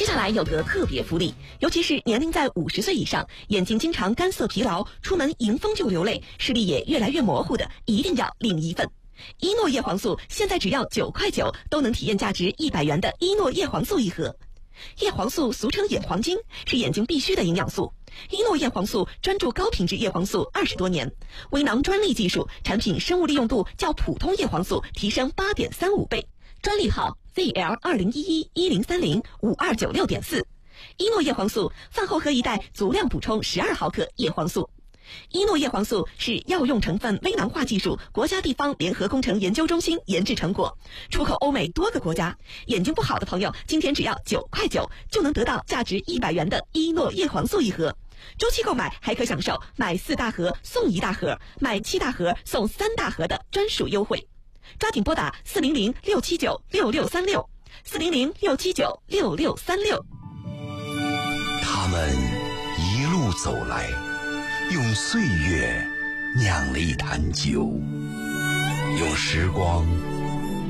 接下来有个特别福利，尤其是年龄在50岁以上，眼睛经常干涩疲劳，出门迎风就流泪，视力也越来越模糊的，一定要领一份。一诺叶黄素现在只要9块9，都能体验价值100元的一诺叶黄素一盒。叶黄素俗称眼黄金，是眼睛必须的营养素。一诺叶黄素专注高品质叶黄素20多年，微囊专利技术，产品生物利用度较普通叶黄素提升8.35倍，专利号 ZL201110305296.4。一诺叶黄素饭后喝一袋，足量补充12毫克叶黄素。一诺叶黄素是药用成分微囊化技术国家地方联合工程研究中心研制成果，出口欧美多个国家。眼睛不好的朋友，今天只要9块9，就能得到价值100元的一诺叶黄素一盒。周期购买还可享受买4大盒送1大盒，买7大盒送3大盒的专属优惠。抓紧拨打400-679-6636，400-679-6636。 他们一路走来，用岁月酿了一坛酒，用时光